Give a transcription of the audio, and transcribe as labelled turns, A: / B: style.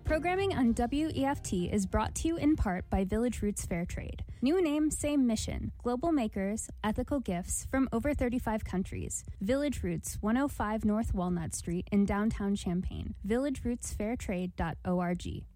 A: Programming on WEFT is brought to you in part by Village Roots Fair Trade. New name, same mission. Global makers, ethical gifts from over 35 countries. Village Roots, 105 North Walnut Street in downtown Champaign. villagerootsfairtrade.org.